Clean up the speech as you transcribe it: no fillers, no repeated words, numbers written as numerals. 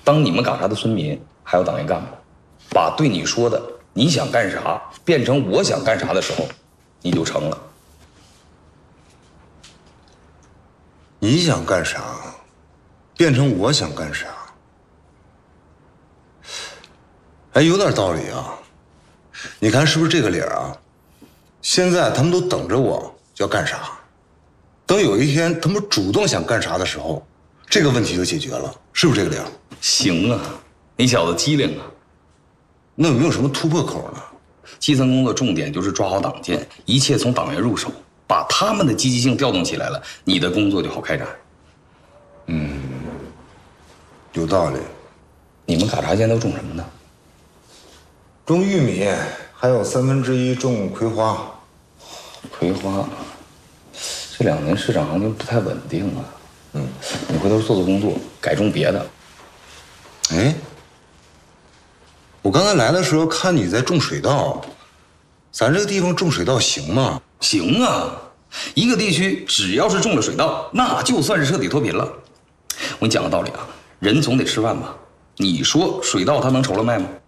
当你们嘎查的村民还有党员干部，把对你说的你想干啥变成我想干啥的时候，你就成了。 你想干啥，变成我想干啥？哎，有点道理啊。你看是不是这个理儿啊？现在他们都等着我要干啥，等有一天他们主动想干啥的时候，这个问题就解决了，是不是这个理儿？ 行啊，你小子机灵啊。 那有没有什么突破口呢？ 基层工作重点就是抓好党建，一切从党员入手，把他们的积极性调动起来了，你的工作就好开展。 有道理。 你们嘎查现在都种什么呢？ 种玉米，还有1/3种葵花。 葵花，这2年市场行情不太稳定啊。你回头做做工作，改种别的。 哎，我刚才来的时候看你在种水稻，咱这个地方种水稻行吗？ 行啊，一个地区只要是种了水稻，那就算是彻底脱贫了。我给你讲个道理啊，人总得吃饭吧？你说水稻它能愁了卖吗？